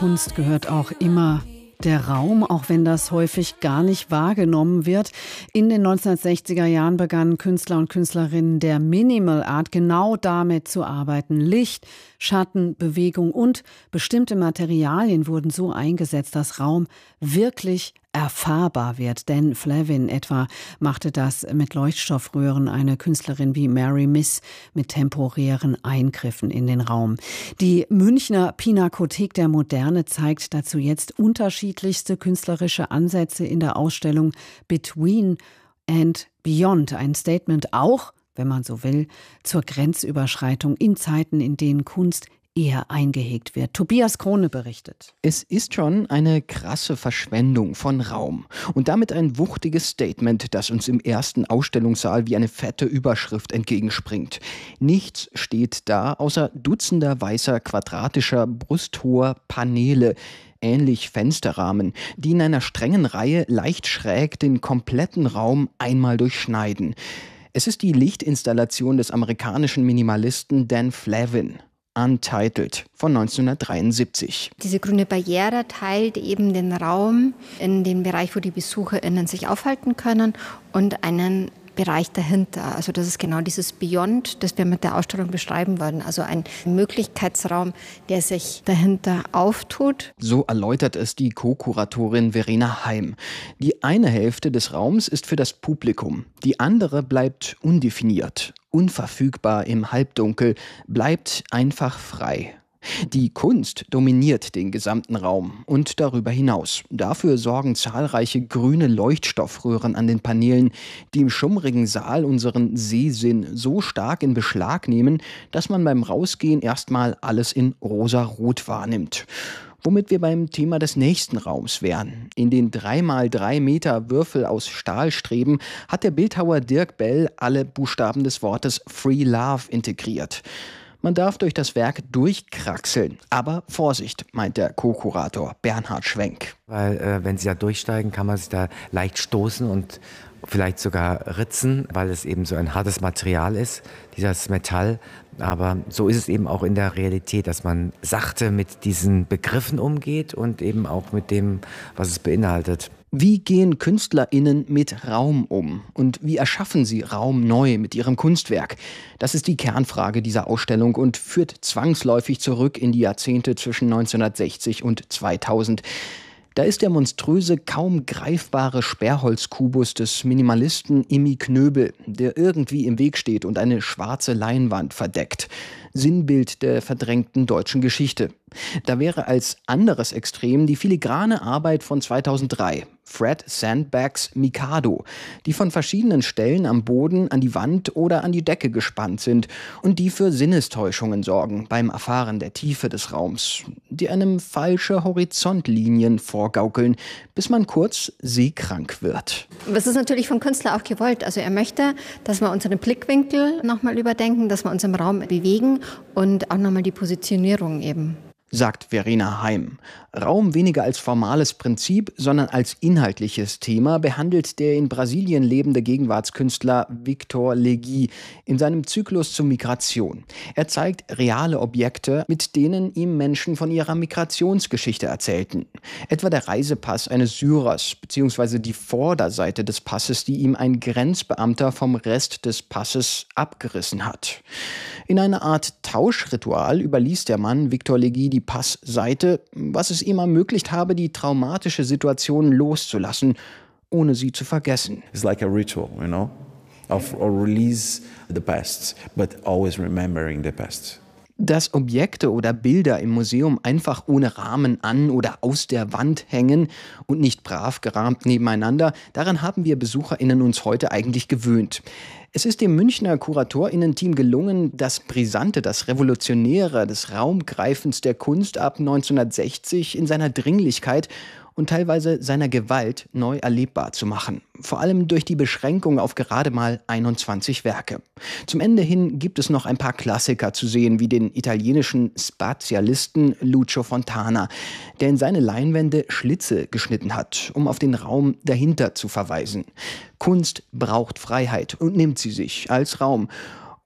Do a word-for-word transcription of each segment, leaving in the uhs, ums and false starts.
Kunst gehört auch immer der Raum, auch wenn das häufig gar nicht wahrgenommen wird. In den neunzehnhundertsechziger Jahren begannen Künstler und Künstlerinnen der Minimal Art genau damit zu arbeiten. Licht, Schatten, Bewegung und bestimmte Materialien wurden so eingesetzt, dass Raum wirklich erfahrbar wird. Dan Flavin etwa machte das mit Leuchtstoffröhren, eine Künstlerin wie Mary Miss mit temporären Eingriffen in den Raum. Die Münchner Pinakothek der Moderne zeigt dazu jetzt unterschiedlichste künstlerische Ansätze in der Ausstellung Between and Beyond. Ein Statement auch, wenn man so will, zur Grenzüberschreitung in Zeiten, in denen Kunst eher eingehegt wird. Tobias Krone berichtet. Es ist schon eine krasse Verschwendung von Raum und damit ein wuchtiges Statement, das uns im ersten Ausstellungssaal wie eine fette Überschrift entgegenspringt. Nichts steht da außer dutzender weißer, quadratischer, brusthoher Paneele, ähnlich Fensterrahmen, die in einer strengen Reihe leicht schräg den kompletten Raum einmal durchschneiden. Es ist die Lichtinstallation des amerikanischen Minimalisten Dan Flavin. Untitled von neunzehnhundertdreiundsiebzig. Diese grüne Barriere teilt eben den Raum in den Bereich, wo die BesucherInnen sich aufhalten können, und einen Bereich dahinter. Also das ist genau dieses Beyond, das wir mit der Ausstellung beschreiben wollen. Also ein Möglichkeitsraum, der sich dahinter auftut. So erläutert es die Co-Kuratorin Verena Heim. Die eine Hälfte des Raums ist für das Publikum, die andere bleibt undefiniert, unverfügbar im Halbdunkel, bleibt einfach frei. Die Kunst dominiert den gesamten Raum und darüber hinaus. Dafür sorgen zahlreiche grüne Leuchtstoffröhren an den Paneelen, die im schummrigen Saal unseren Sehsinn so stark in Beschlag nehmen, dass man beim Rausgehen erstmal alles in rosa-rot wahrnimmt. Womit wir beim Thema des nächsten Raums wären. In den drei mal drei Meter Würfel aus Stahlstreben hat der Bildhauer Dirk Bell alle Buchstaben des Wortes Free Love integriert. Man darf durch das Werk durchkraxeln. Aber Vorsicht, meint der Co-Kurator Bernhard Schwenk. Weil äh, wenn Sie da durchsteigen, kann man sich da leicht stoßen und vielleicht sogar ritzen, weil es eben so ein hartes Material ist, dieses Metall. Aber so ist es eben auch in der Realität, dass man sachte mit diesen Begriffen umgeht und eben auch mit dem, was es beinhaltet. Wie gehen KünstlerInnen mit Raum um? Und wie erschaffen sie Raum neu mit ihrem Kunstwerk? Das ist die Kernfrage dieser Ausstellung und führt zwangsläufig zurück in die Jahrzehnte zwischen neunzehnhundertsechzig und zweitausend. Da ist der monströse, kaum greifbare Sperrholzkubus des Minimalisten Immi Knöbel, der irgendwie im Weg steht und eine schwarze Leinwand verdeckt. Sinnbild der verdrängten deutschen Geschichte. Da wäre als anderes Extrem die filigrane Arbeit von zweitausenddrei, Fred Sandbacks Mikado, die von verschiedenen Stellen am Boden an die Wand oder an die Decke gespannt sind und die für Sinnestäuschungen sorgen beim Erfahren der Tiefe des Raums, die einem falsche Horizontlinien vorgaukeln, bis man kurz seekrank wird. Das ist natürlich vom Künstler auch gewollt. Also er möchte, dass wir unseren Blickwinkel nochmal überdenken, dass wir uns im Raum bewegen und auch nochmal die Positionierung eben. Sagt Verena Heim. Raum weniger als formales Prinzip, sondern als inhaltliches Thema behandelt der in Brasilien lebende Gegenwartskünstler Victor Legui in seinem Zyklus zur Migration. Er zeigt reale Objekte, mit denen ihm Menschen von ihrer Migrationsgeschichte erzählten. Etwa der Reisepass eines Syrers bzw. die Vorderseite des Passes, die ihm ein Grenzbeamter vom Rest des Passes abgerissen hat. In einer Art Tauschritual überließ der Mann Victor Legui die Passseite, was es ihm ermöglicht habe, die traumatische Situation loszulassen, ohne sie zu vergessen. It's like a ritual, you know, of or release the past, but always remembering the past. Dass Objekte oder Bilder im Museum einfach ohne Rahmen an oder aus der Wand hängen und nicht brav gerahmt nebeneinander, daran haben wir BesucherInnen uns heute eigentlich gewöhnt. Es ist dem Münchner KuratorInnen-Team gelungen, das Brisante, das Revolutionäre des Raumgreifens der Kunst ab neunzehnhundertsechzig in seiner Dringlichkeit und teilweise seiner Gewalt neu erlebbar zu machen. Vor allem durch die Beschränkung auf gerade mal einundzwanzig Werke. Zum Ende hin gibt es noch ein paar Klassiker zu sehen, wie den italienischen Spazialisten Lucio Fontana, der in seine Leinwände Schlitze geschnitten hat, um auf den Raum dahinter zu verweisen. Kunst braucht Freiheit und nimmt sie sich als Raum.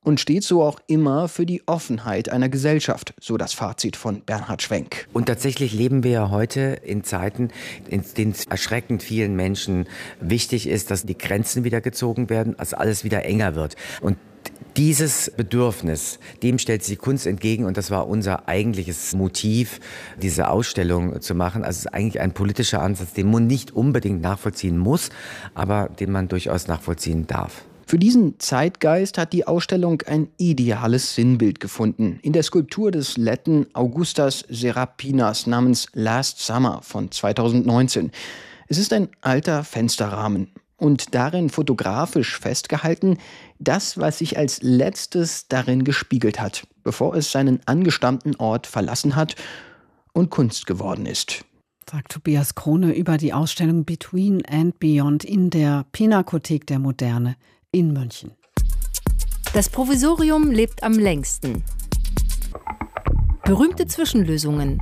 und steht so auch immer für die Offenheit einer Gesellschaft, so das Fazit von Bernhard Schwenk. Und tatsächlich leben wir ja heute in Zeiten, in denen es erschreckend vielen Menschen wichtig ist, dass die Grenzen wieder gezogen werden, dass alles wieder enger wird. Und dieses Bedürfnis, dem stellt sich die Kunst entgegen und das war unser eigentliches Motiv, diese Ausstellung zu machen. Also es ist eigentlich ein politischer Ansatz, den man nicht unbedingt nachvollziehen muss, aber den man durchaus nachvollziehen darf. Für diesen Zeitgeist hat die Ausstellung ein ideales Sinnbild gefunden. In der Skulptur des Letten Augustas Serapinas namens Last Summer von zweitausendneunzehn. Es ist ein alter Fensterrahmen und darin fotografisch festgehalten, das, was sich als letztes darin gespiegelt hat, bevor es seinen angestammten Ort verlassen hat und Kunst geworden ist. Sagt Tobias Krone über die Ausstellung Between and Beyond in der Pinakothek der Moderne in München. Das Provisorium lebt am längsten. Berühmte Zwischenlösungen.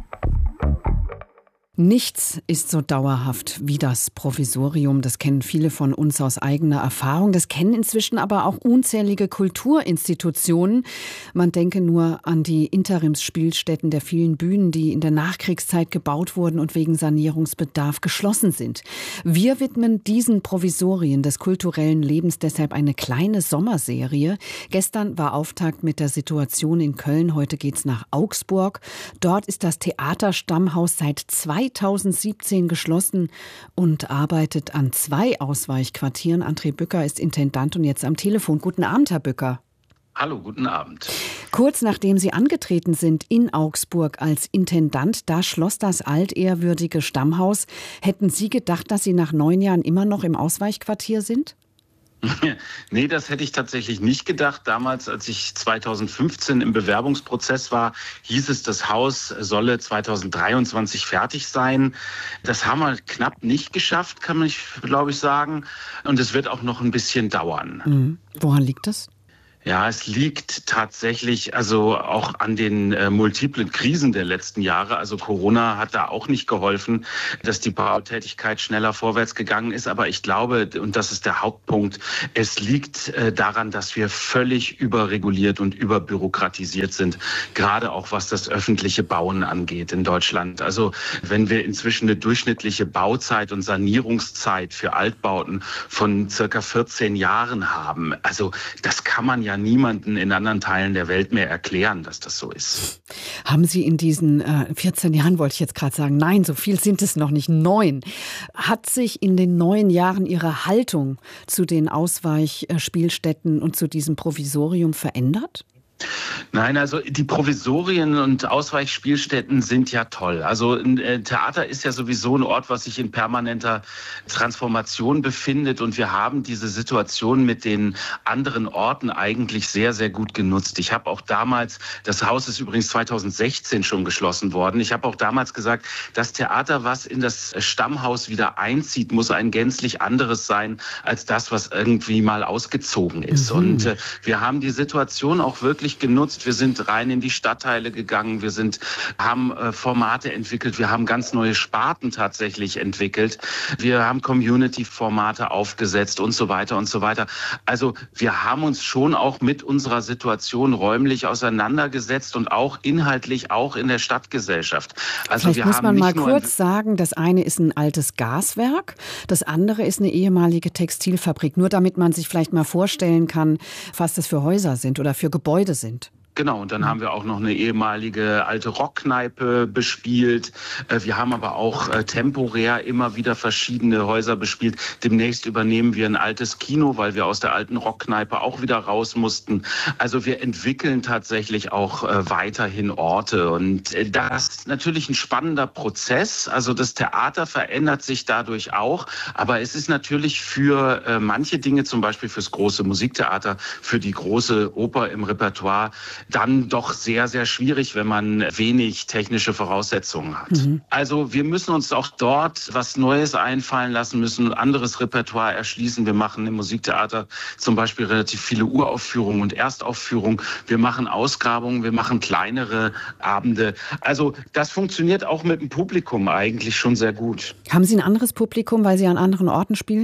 Nichts ist so dauerhaft wie das Provisorium. Das kennen viele von uns aus eigener Erfahrung. Das kennen inzwischen aber auch unzählige Kulturinstitutionen. Man denke nur an die Interimsspielstätten der vielen Bühnen, die in der Nachkriegszeit gebaut wurden und wegen Sanierungsbedarf geschlossen sind. Wir widmen diesen Provisorien des kulturellen Lebens deshalb eine kleine Sommerserie. Gestern war Auftakt mit der Situation in Köln. Heute geht's nach Augsburg. Dort ist das Theaterstammhaus seit zwei zweitausendsiebzehn geschlossen und arbeitet an zwei Ausweichquartieren. André Bücker ist Intendant und jetzt am Telefon. Guten Abend, Herr Bücker. Hallo, guten Abend. Kurz nachdem Sie angetreten sind in Augsburg als Intendant, da schloss das altehrwürdige Stammhaus. Hätten Sie gedacht, dass Sie nach neun Jahren immer noch im Ausweichquartier sind? Nee, das hätte ich tatsächlich nicht gedacht. Damals, als ich zweitausendfünfzehn im Bewerbungsprozess war, hieß es, das Haus solle zweitausenddreiundzwanzig fertig sein. Das haben wir knapp nicht geschafft, kann man, glaube ich, sagen. Und es wird auch noch ein bisschen dauern. Mhm. Woran liegt das? Ja, es liegt tatsächlich also auch an den äh, multiplen Krisen der letzten Jahre. Also Corona hat da auch nicht geholfen, dass die Bautätigkeit schneller vorwärts gegangen ist. Aber ich glaube, und das ist der Hauptpunkt, es liegt äh, daran, dass wir völlig überreguliert und überbürokratisiert sind. Gerade auch was das öffentliche Bauen angeht in Deutschland. Also wenn wir inzwischen eine durchschnittliche Bauzeit und Sanierungszeit für Altbauten von circa vierzehn Jahren haben. Also das kann man ja niemanden in anderen Teilen der Welt mehr erklären, dass das so ist. Haben Sie in diesen äh, vierzehn Jahren, wollte ich jetzt gerade sagen, nein, so viel sind es noch nicht, neun. Hat sich in den neun Jahren Ihre Haltung zu den Ausweichspielstätten und zu diesem Provisorium verändert? Nein, also die Provisorien und Ausweichspielstätten sind ja toll. Also ein Theater ist ja sowieso ein Ort, was sich in permanenter Transformation befindet. Und wir haben diese Situation mit den anderen Orten eigentlich sehr, sehr gut genutzt. Ich habe auch damals, das Haus ist übrigens zweitausendsechzehn schon geschlossen worden. Ich habe auch damals gesagt, das Theater, was in das Stammhaus wieder einzieht, muss ein gänzlich anderes sein als das, was irgendwie mal ausgezogen ist. Mhm. Und äh, wir haben die Situation auch wirklich genutzt. Wir sind rein in die Stadtteile gegangen. Wir sind, haben äh, Formate entwickelt. Wir haben ganz neue Sparten tatsächlich entwickelt. Wir haben Community-Formate aufgesetzt und so weiter und so weiter. Also wir haben uns schon auch mit unserer Situation räumlich auseinandergesetzt und auch inhaltlich auch in der Stadtgesellschaft. Also Vielleicht wir muss haben man nicht mal kurz sagen, das eine ist ein altes Gaswerk, das andere ist eine ehemalige Textilfabrik. Nur damit man sich vielleicht mal vorstellen kann, was das für Häuser sind oder für Gebäude sind. Genau, und dann haben wir auch noch eine ehemalige alte Rockkneipe bespielt. Wir haben aber auch temporär immer wieder verschiedene Häuser bespielt. Demnächst übernehmen wir ein altes Kino, weil wir aus der alten Rockkneipe auch wieder raus mussten. Also wir entwickeln tatsächlich auch weiterhin Orte. Und das ist natürlich ein spannender Prozess. Also das Theater verändert sich dadurch auch. Aber es ist natürlich für manche Dinge, zum Beispiel fürs große Musiktheater, für die große Oper im Repertoire, dann doch sehr, sehr schwierig, wenn man wenig technische Voraussetzungen hat. Mhm. Also wir müssen uns auch dort was Neues einfallen lassen, müssen ein anderes Repertoire erschließen. Wir machen im Musiktheater zum Beispiel relativ viele Uraufführungen und Erstaufführungen. Wir machen Ausgrabungen, wir machen kleinere Abende. Also das funktioniert auch mit dem Publikum eigentlich schon sehr gut. Haben Sie ein anderes Publikum, weil Sie an anderen Orten spielen?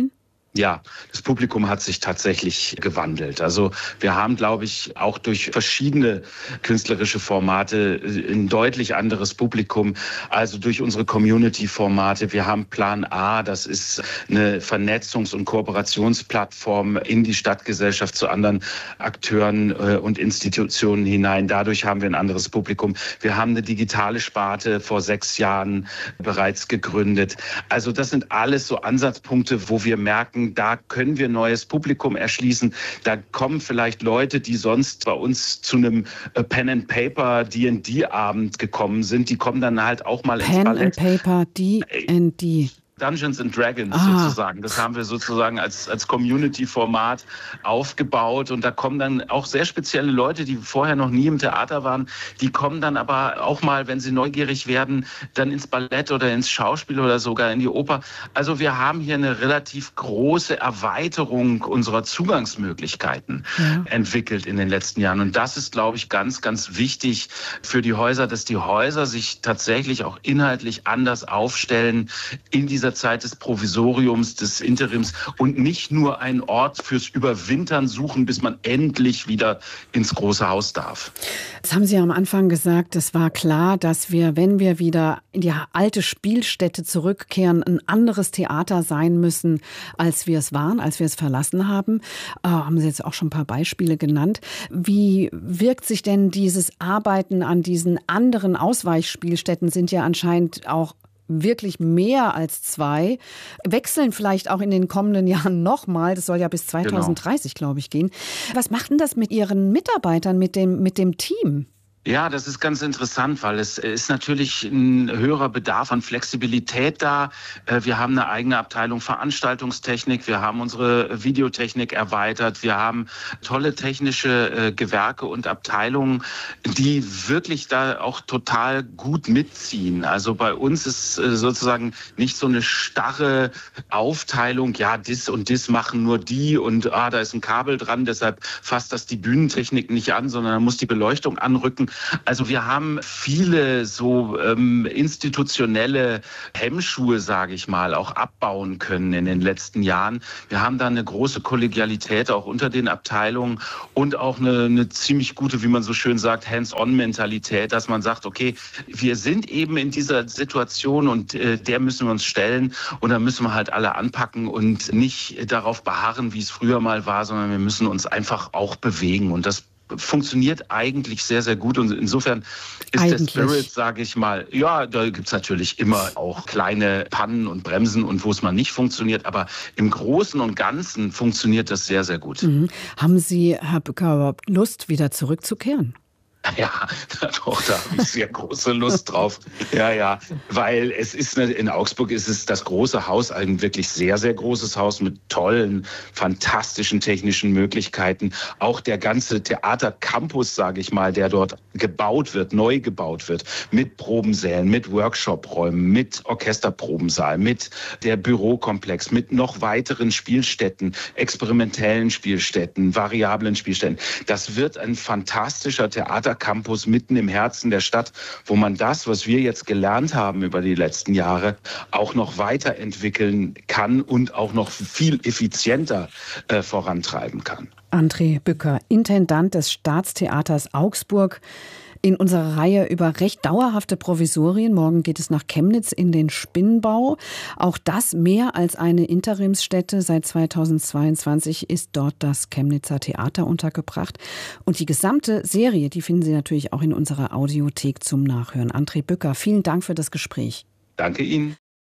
Ja, das Publikum hat sich tatsächlich gewandelt. Also wir haben, glaube ich, auch durch verschiedene künstlerische Formate ein deutlich anderes Publikum. Also durch unsere Community-Formate. Wir haben Plan A, das ist eine Vernetzungs- und Kooperationsplattform in die Stadtgesellschaft zu anderen Akteuren und Institutionen hinein. Dadurch haben wir ein anderes Publikum. Wir haben eine digitale Sparte vor sechs Jahren bereits gegründet. Also das sind alles so Ansatzpunkte, wo wir merken, da können wir neues Publikum erschließen. Da kommen vielleicht Leute, die sonst bei uns zu einem Pen-and-Paper-D and D-Abend gekommen sind. Die kommen dann halt auch mal ins Ballett. Pen-and-Paper-D and D. Dungeons and Dragons ah. sozusagen. Das haben wir sozusagen als, als Community-Format aufgebaut. Und da kommen dann auch sehr spezielle Leute, die vorher noch nie im Theater waren. Die kommen dann aber auch mal, wenn sie neugierig werden, dann ins Ballett oder ins Schauspiel oder sogar in die Oper. Also wir haben hier eine relativ große Erweiterung unserer Zugangsmöglichkeiten ja. entwickelt in den letzten Jahren. Und das ist, glaube ich, ganz, ganz wichtig für die Häuser, dass die Häuser sich tatsächlich auch inhaltlich anders aufstellen in dieser Zeit des Provisoriums, des Interims und nicht nur einen Ort fürs Überwintern suchen, bis man endlich wieder ins große Haus darf. Das haben Sie ja am Anfang gesagt, es war klar, dass wir, wenn wir wieder in die alte Spielstätte zurückkehren, ein anderes Theater sein müssen, als wir es waren, als wir es verlassen haben. Äh, haben Sie jetzt auch schon ein paar Beispiele genannt. Wie wirkt sich denn dieses Arbeiten an diesen anderen Ausweichspielstätten, sind ja anscheinend auch wirklich mehr als zwei, wechseln vielleicht auch in den kommenden Jahren nochmal. Das soll ja bis zweitausenddreißig, genau. glaube ich, gehen. Was macht denn das mit Ihren Mitarbeitern, mit dem, mit dem Team? Ja, das ist ganz interessant, weil es ist natürlich ein höherer Bedarf an Flexibilität da. Wir haben eine eigene Abteilung Veranstaltungstechnik, wir haben unsere Videotechnik erweitert, wir haben tolle technische Gewerke und Abteilungen, die wirklich da auch total gut mitziehen. Also bei uns ist sozusagen nicht so eine starre Aufteilung, ja, das und das machen nur die und ah, da ist ein Kabel dran, deshalb fasst das die Bühnentechnik nicht an, sondern da muss die Beleuchtung anrücken. Also wir haben viele so ähm, institutionelle Hemmschuhe, sage ich mal, auch abbauen können in den letzten Jahren. Wir haben da eine große Kollegialität auch unter den Abteilungen und auch eine, eine ziemlich gute, wie man so schön sagt, Hands-on-Mentalität, dass man sagt, okay, wir sind eben in dieser Situation und äh, der müssen wir uns stellen und da müssen wir halt alle anpacken und nicht darauf beharren, wie es früher mal war, sondern wir müssen uns einfach auch bewegen und das funktioniert eigentlich sehr, sehr gut und insofern ist eigentlich der Spirit, sage ich mal, ja, da gibt's natürlich immer auch kleine Pannen und Bremsen und wo es mal nicht funktioniert, aber im Großen und Ganzen funktioniert das sehr, sehr gut. Mhm. Haben Sie, Herr Bücker, überhaupt Lust, wieder zurückzukehren? Ja, doch, da habe ich sehr große Lust drauf. Ja, ja, weil es ist, in Augsburg ist es das große Haus, ein wirklich sehr, sehr großes Haus mit tollen, fantastischen technischen Möglichkeiten. Auch der ganze Theatercampus, sage ich mal, der dort gebaut wird, neu gebaut wird, mit Probensälen, mit Workshopräumen, mit Orchesterprobensaal, mit der Bürokomplex, mit noch weiteren Spielstätten, experimentellen Spielstätten, variablen Spielstätten. Das wird ein fantastischer Theater Campus mitten im Herzen der Stadt, wo man das, was wir jetzt gelernt haben über die letzten Jahre, auch noch weiterentwickeln kann und auch noch viel effizienter äh, vorantreiben kann. André Bücker, Intendant des Staatstheaters Augsburg. In unserer Reihe über recht dauerhafte Provisorien. Morgen geht es nach Chemnitz in den Spinnbau. Auch das mehr als eine Interimsstätte. Seit zweitausendzweiundzwanzig ist dort das Chemnitzer Theater untergebracht. Und die gesamte Serie, die finden Sie natürlich auch in unserer Audiothek zum Nachhören. André Bücker, vielen Dank für das Gespräch. Danke Ihnen.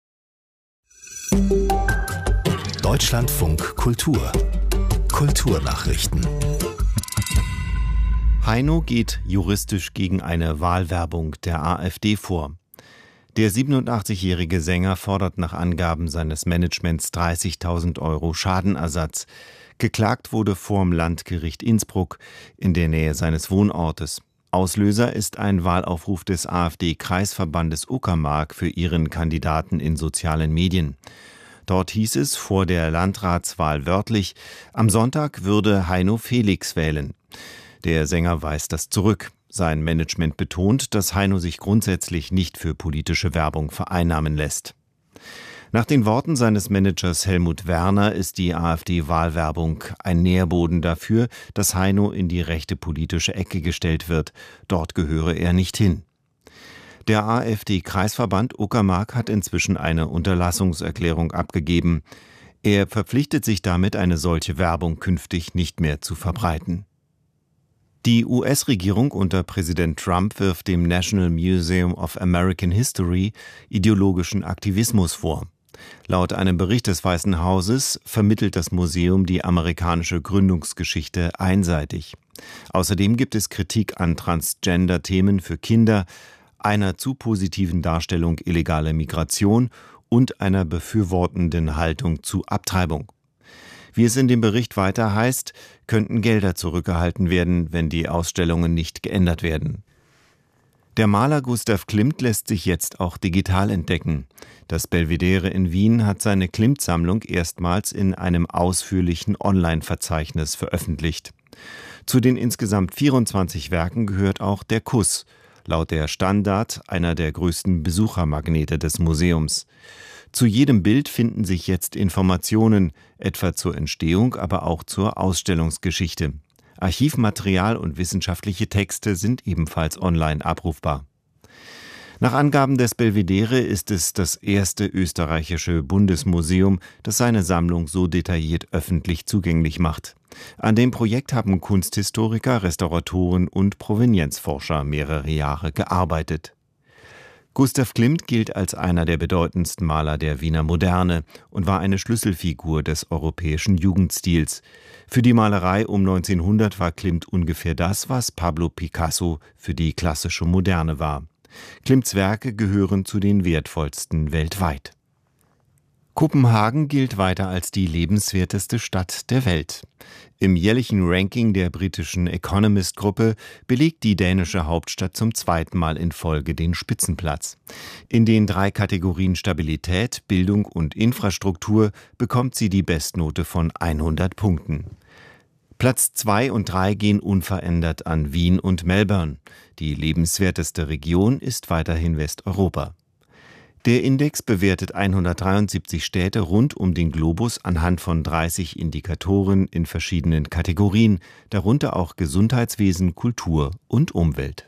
Deutschlandfunk Kultur. Kulturnachrichten. Heino geht juristisch gegen eine Wahlwerbung der AfD vor. Der siebenundachtzigjährige Sänger fordert nach Angaben seines Managements dreißigtausend Euro Schadenersatz. Geklagt wurde vorm Landgericht Innsbruck in der Nähe seines Wohnortes. Auslöser ist ein Wahlaufruf des AfD-Kreisverbandes Uckermark für ihren Kandidaten in sozialen Medien. Dort hieß es vor der Landratswahl wörtlich, am Sonntag würde Heino Felix wählen. Der Sänger weist das zurück. Sein Management betont, dass Heino sich grundsätzlich nicht für politische Werbung vereinnahmen lässt. Nach den Worten seines Managers Helmut Werner ist die AfD-Wahlwerbung ein Nährboden dafür, dass Heino in die rechte politische Ecke gestellt wird. Dort gehöre er nicht hin. Der AfD-Kreisverband Uckermark hat inzwischen eine Unterlassungserklärung abgegeben. Er verpflichtet sich damit, eine solche Werbung künftig nicht mehr zu verbreiten. Die U S-Regierung unter Präsident Trump wirft dem National Museum of American History ideologischen Aktivismus vor. Laut einem Bericht des Weißen Hauses vermittelt das Museum die amerikanische Gründungsgeschichte einseitig. Außerdem gibt es Kritik an Transgender-Themen für Kinder, einer zu positiven Darstellung illegaler Migration und einer befürwortenden Haltung zu Abtreibung. Wie es in dem Bericht weiter heißt, könnten Gelder zurückgehalten werden, wenn die Ausstellungen nicht geändert werden. Der Maler Gustav Klimt lässt sich jetzt auch digital entdecken. Das Belvedere in Wien hat seine Klimt-Sammlung erstmals in einem ausführlichen Online-Verzeichnis veröffentlicht. Zu den insgesamt vierundzwanzig Werken gehört auch Der Kuss, laut der Standard einer der größten Besuchermagnete des Museums. Zu jedem Bild finden sich jetzt Informationen, etwa zur Entstehung, aber auch zur Ausstellungsgeschichte. Archivmaterial und wissenschaftliche Texte sind ebenfalls online abrufbar. Nach Angaben des Belvedere ist es das erste österreichische Bundesmuseum, das seine Sammlung so detailliert öffentlich zugänglich macht. An dem Projekt haben Kunsthistoriker, Restauratoren und Provenienzforscher mehrere Jahre gearbeitet. Gustav Klimt gilt als einer der bedeutendsten Maler der Wiener Moderne und war eine Schlüsselfigur des europäischen Jugendstils. Für die Malerei um neunzehnhundert war Klimt ungefähr das, was Pablo Picasso für die klassische Moderne war. Klimts Werke gehören zu den wertvollsten weltweit. Kopenhagen gilt weiter als die lebenswerteste Stadt der Welt. Im jährlichen Ranking der britischen Economist-Gruppe belegt die dänische Hauptstadt zum zweiten Mal in Folge den Spitzenplatz. In den drei Kategorien Stabilität, Bildung und Infrastruktur bekommt sie die Bestnote von hundert Punkten. Platz zwei und drei gehen unverändert an Wien und Melbourne. Die lebenswerteste Region ist weiterhin Westeuropa. Der Index bewertet hundertdreiundsiebzig Städte rund um den Globus anhand von dreißig Indikatoren in verschiedenen Kategorien, darunter auch Gesundheitswesen, Kultur und Umwelt.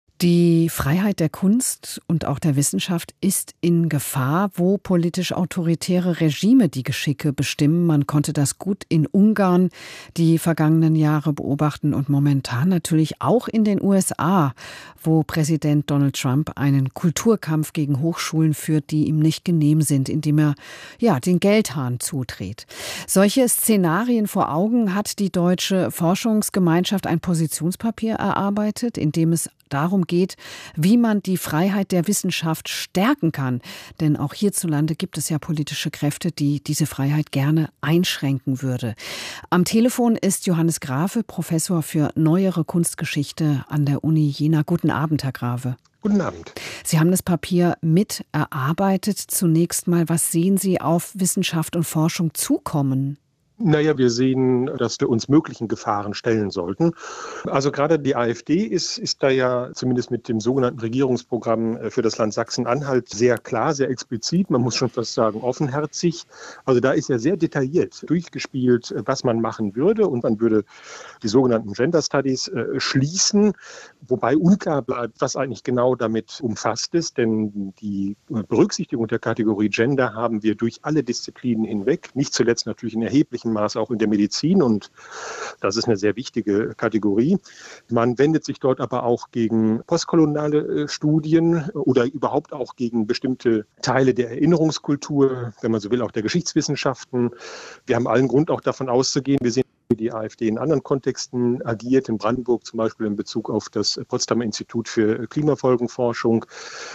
Die Freiheit der Kunst und auch der Wissenschaft ist in Gefahr, wo politisch autoritäre Regime die Geschicke bestimmen. Man konnte das gut in Ungarn die vergangenen Jahre beobachten und momentan natürlich auch in den U S A, wo Präsident Donald Trump einen Kulturkampf gegen Hochschulen führt, die ihm nicht genehm sind, indem er ja den Geldhahn zudreht. Solche Szenarien vor Augen hat die Deutsche Forschungsgemeinschaft ein Positionspapier erarbeitet, in dem es darum geht, wie man die Freiheit der Wissenschaft stärken kann. Denn auch hierzulande gibt es ja politische Kräfte, die diese Freiheit gerne einschränken würde. Am Telefon ist Johannes Grave, Professor für Neuere Kunstgeschichte an der Uni Jena. Guten Abend, Herr Grave. Guten Abend. Sie haben das Papier mit erarbeitet. Zunächst mal, was sehen Sie auf Wissenschaft und Forschung zukommen? Naja, wir sehen, dass wir uns möglichen Gefahren stellen sollten. Also gerade die AfD ist, ist da ja zumindest mit dem sogenannten Regierungsprogramm für das Land Sachsen-Anhalt sehr klar, sehr explizit, man muss schon fast sagen offenherzig. Also da ist ja sehr detailliert durchgespielt, was man machen würde, und man würde die sogenannten Gender Studies äh, schließen, wobei unklar bleibt, was eigentlich genau damit umfasst ist, denn die Berücksichtigung der Kategorie Gender haben wir durch alle Disziplinen hinweg, nicht zuletzt natürlich in erheblichem Maß auch in der Medizin, und das ist eine sehr wichtige Kategorie. Man wendet sich dort aber auch gegen postkoloniale Studien oder überhaupt auch gegen bestimmte Teile der Erinnerungskultur, wenn man so will, auch der Geschichtswissenschaften. Wir haben allen Grund auch davon auszugehen, wir sehen, wie die AfD in anderen Kontexten agiert, in Brandenburg zum Beispiel in Bezug auf das Potsdamer Institut für Klimafolgenforschung.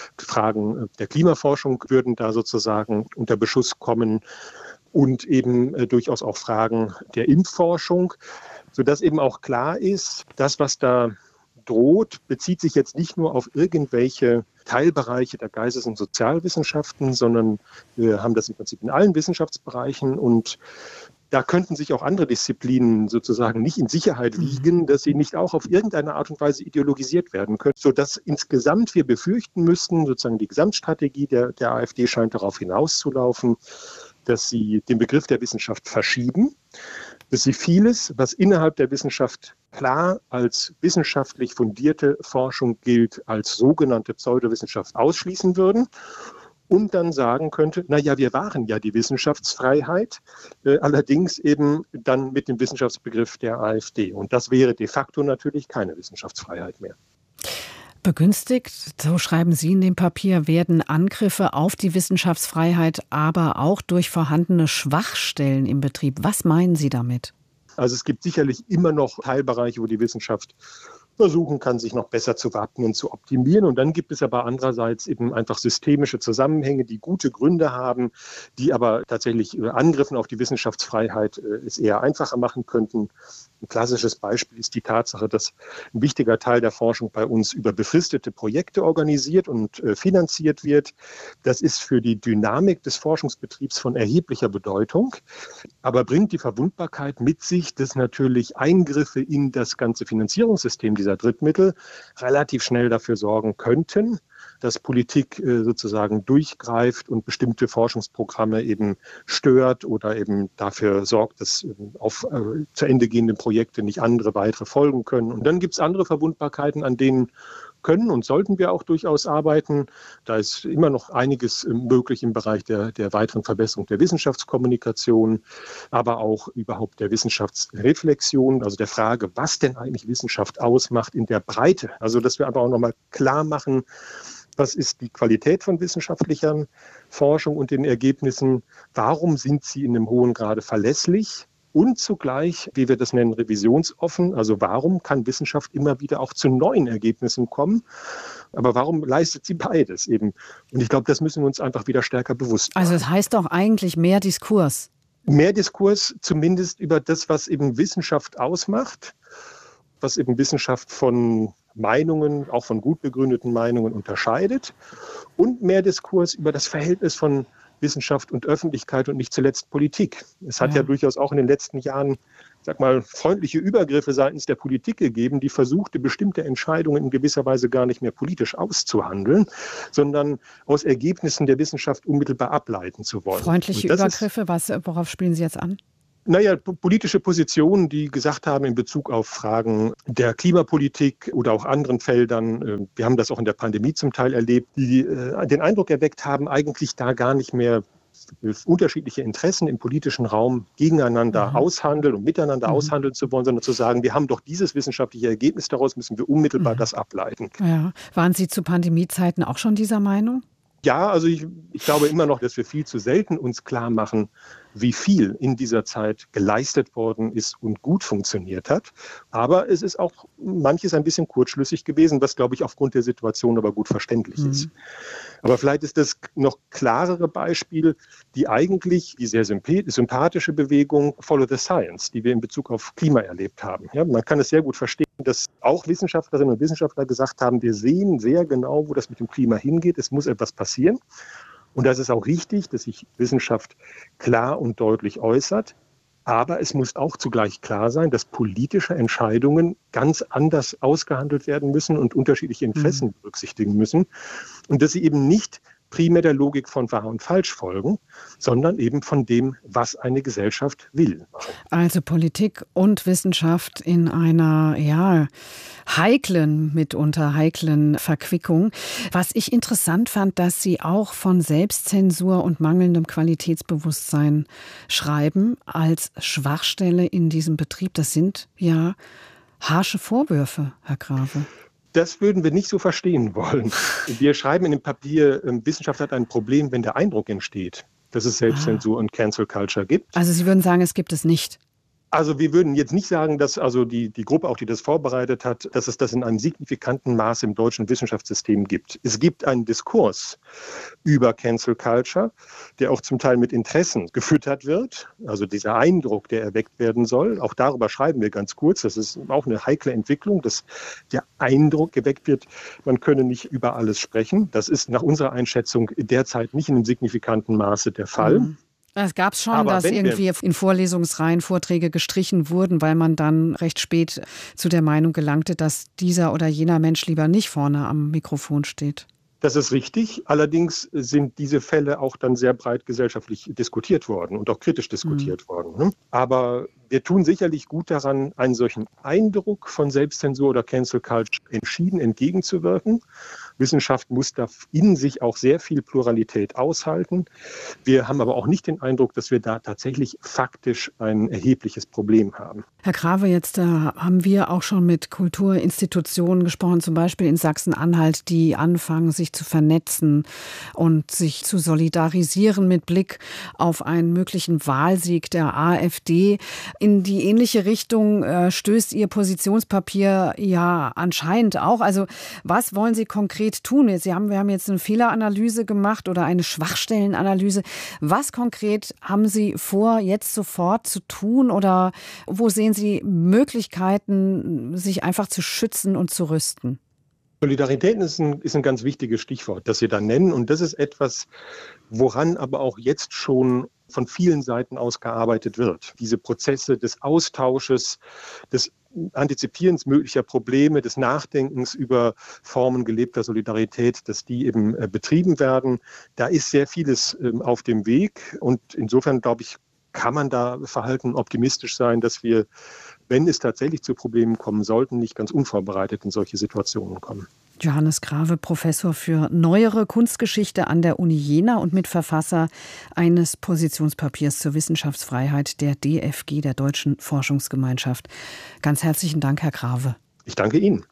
Fragen der Klimaforschung würden da sozusagen unter Beschuss kommen. Und eben äh, durchaus auch Fragen der Impfforschung, sodass eben auch klar ist, das, was da droht, bezieht sich jetzt nicht nur auf irgendwelche Teilbereiche der Geistes- und Sozialwissenschaften, sondern wir haben das im Prinzip in allen Wissenschaftsbereichen, und da könnten sich auch andere Disziplinen sozusagen nicht in Sicherheit wiegen, dass sie nicht auch auf irgendeine Art und Weise ideologisiert werden können, sodass insgesamt wir befürchten müssten, sozusagen die Gesamtstrategie der, der AfD scheint darauf hinauszulaufen, dass sie den Begriff der Wissenschaft verschieben, dass sie vieles, was innerhalb der Wissenschaft klar als wissenschaftlich fundierte Forschung gilt, als sogenannte Pseudowissenschaft ausschließen würden. Und dann sagen könnte, na ja, wir wahren ja die Wissenschaftsfreiheit, äh, allerdings eben dann mit dem Wissenschaftsbegriff der AfD. Und das wäre de facto natürlich keine Wissenschaftsfreiheit mehr. Begünstigt, so schreiben Sie in dem Papier, werden Angriffe auf die Wissenschaftsfreiheit aber auch durch vorhandene Schwachstellen im Betrieb. Was meinen Sie damit? Also es gibt sicherlich immer noch Teilbereiche, wo die Wissenschaft versuchen kann, sich noch besser zu wappnen, zu optimieren. Und dann gibt es aber andererseits eben einfach systemische Zusammenhänge, die gute Gründe haben, die aber tatsächlich Angriffen auf die Wissenschaftsfreiheit äh, es eher einfacher machen könnten. Ein klassisches Beispiel ist die Tatsache, dass ein wichtiger Teil der Forschung bei uns über befristete Projekte organisiert und äh, finanziert wird. Das ist für die Dynamik des Forschungsbetriebs von erheblicher Bedeutung, aber bringt die Verwundbarkeit mit sich, dass natürlich Eingriffe in das ganze Finanzierungssystem dieser Drittmittel relativ schnell dafür sorgen könnten, dass Politik äh, sozusagen durchgreift und bestimmte Forschungsprogramme eben stört oder eben dafür sorgt, dass äh, auf äh, zu Ende gehende Projekte nicht andere weitere folgen können. Und dann gibt es andere Verwundbarkeiten, an denen können und sollten wir auch durchaus arbeiten. Da ist immer noch einiges möglich im Bereich der, der weiteren Verbesserung der Wissenschaftskommunikation, aber auch überhaupt der Wissenschaftsreflexion, also der Frage, was denn eigentlich Wissenschaft ausmacht in der Breite. Also dass wir aber auch nochmal klar machen, was ist die Qualität von wissenschaftlicher Forschung und den Ergebnissen, warum sind sie in einem hohen Grade verlässlich? Und zugleich, wie wir das nennen, revisionsoffen. Also warum kann Wissenschaft immer wieder auch zu neuen Ergebnissen kommen? Aber warum leistet sie beides eben? Und ich glaube, das müssen wir uns einfach wieder stärker bewusst machen. Also es heißt doch eigentlich mehr Diskurs. Mehr Diskurs zumindest über das, was eben Wissenschaft ausmacht, was eben Wissenschaft von Meinungen, auch von gut begründeten Meinungen unterscheidet. Und mehr Diskurs über das Verhältnis von Wissenschaft und Öffentlichkeit und nicht zuletzt Politik. Es hat ja, ja durchaus auch in den letzten Jahren, sag mal, freundliche Übergriffe seitens der Politik gegeben, die versuchte, bestimmte Entscheidungen in gewisser Weise gar nicht mehr politisch auszuhandeln, sondern aus Ergebnissen der Wissenschaft unmittelbar ableiten zu wollen. Freundliche Übergriffe, ist, was, worauf spielen Sie jetzt an? Naja, politische Positionen, die gesagt haben in Bezug auf Fragen der Klimapolitik oder auch anderen Feldern, wir haben das auch in der Pandemie zum Teil erlebt, die den Eindruck erweckt haben, eigentlich da gar nicht mehr unterschiedliche Interessen im politischen Raum gegeneinander mhm. aushandeln und miteinander mhm. aushandeln zu wollen, sondern zu sagen, wir haben doch dieses wissenschaftliche Ergebnis, daraus müssen wir unmittelbar mhm. das ableiten. Ja. Waren Sie zu Pandemiezeiten auch schon dieser Meinung? Ja, also ich, ich glaube immer noch, dass wir viel zu selten uns klar machen, wie viel in dieser Zeit geleistet worden ist und gut funktioniert hat. Aber es ist auch manches ein bisschen kurzschlüssig gewesen, was, glaube ich, aufgrund der Situation aber gut verständlich mhm. ist. Aber vielleicht ist das noch klarere Beispiel, die eigentlich die sehr sympathische Bewegung Follow the Science, die wir in Bezug auf Klima erlebt haben. Ja, man kann es sehr gut verstehen, dass auch Wissenschaftlerinnen und Wissenschaftler gesagt haben, wir sehen sehr genau, wo das mit dem Klima hingeht. Es muss etwas passieren. Und das ist auch richtig, dass sich Wissenschaft klar und deutlich äußert. Aber es muss auch zugleich klar sein, dass politische Entscheidungen ganz anders ausgehandelt werden müssen und unterschiedliche Interessen mhm. berücksichtigen müssen. Und dass sie eben nicht primär der Logik von Wahr und Falsch folgen, sondern eben von dem, was eine Gesellschaft will. Also Politik und Wissenschaft in einer, ja, heiklen, mitunter heiklen Verquickung. Was ich interessant fand, dass Sie auch von Selbstzensur und mangelndem Qualitätsbewusstsein schreiben als Schwachstelle in diesem Betrieb. Das sind ja harsche Vorwürfe, Herr Grave. Das würden wir nicht so verstehen wollen. Wir schreiben in dem Papier, Wissenschaft hat ein Problem, wenn der Eindruck entsteht, dass es Selbstzensur ah. und Cancel Culture gibt. Also Sie würden sagen, es gibt es nicht? Also wir würden jetzt nicht sagen, dass also die, die Gruppe, auch die das vorbereitet hat, dass es das in einem signifikanten Maße im deutschen Wissenschaftssystem gibt. Es gibt einen Diskurs über Cancel Culture, der auch zum Teil mit Interessen gefüttert wird. Also dieser Eindruck, der erweckt werden soll. Auch darüber schreiben wir ganz kurz. Das ist auch eine heikle Entwicklung, dass der Eindruck geweckt wird, man könne nicht über alles sprechen. Das ist nach unserer Einschätzung derzeit nicht in einem signifikanten Maße der Fall. Mhm. Es gab schon, Aber dass irgendwie wir in Vorlesungsreihen Vorträge gestrichen wurden, weil man dann recht spät zu der Meinung gelangte, dass dieser oder jener Mensch lieber nicht vorne am Mikrofon steht. Das ist richtig. Allerdings sind diese Fälle auch dann sehr breit gesellschaftlich diskutiert worden und auch kritisch diskutiert mhm. worden. Ne? Aber wir tun sicherlich gut daran, einen solchen Eindruck von Selbstzensur oder Cancel Culture entschieden entgegenzuwirken. Wissenschaft muss da in sich auch sehr viel Pluralität aushalten. Wir haben aber auch nicht den Eindruck, dass wir da tatsächlich faktisch ein erhebliches Problem haben. Herr Grave, jetzt äh, haben wir auch schon mit Kulturinstitutionen gesprochen, zum Beispiel in Sachsen-Anhalt, die anfangen, sich zu vernetzen und sich zu solidarisieren mit Blick auf einen möglichen Wahlsieg der AfD. In die ähnliche Richtung äh, stößt Ihr Positionspapier ja anscheinend auch. Also was wollen Sie konkret tun? Sie haben, wir haben jetzt eine Fehleranalyse gemacht oder eine Schwachstellenanalyse. Was konkret haben Sie vor, jetzt sofort zu tun oder wo sehen Sie Möglichkeiten, sich einfach zu schützen und zu rüsten? Solidarität ist ein, ist ein ganz wichtiges Stichwort, das Sie da nennen. Und das ist etwas, woran aber auch jetzt schon von vielen Seiten aus gearbeitet wird. Diese Prozesse des Austausches, des Antizipierens möglicher Probleme, des Nachdenkens über Formen gelebter Solidarität, dass die eben äh, betrieben werden. Da ist sehr vieles äh, auf dem Weg. Und insofern, glaube ich, kann man da verhalten optimistisch sein, dass wir, wenn es tatsächlich zu Problemen kommen sollten, nicht ganz unvorbereitet in solche Situationen kommen. Johannes Grave, Professor für Neuere Kunstgeschichte an der Uni Jena und Mitverfasser eines Positionspapiers zur Wissenschaftsfreiheit der D F G, der Deutschen Forschungsgemeinschaft. Ganz herzlichen Dank, Herr Grave. Ich danke Ihnen.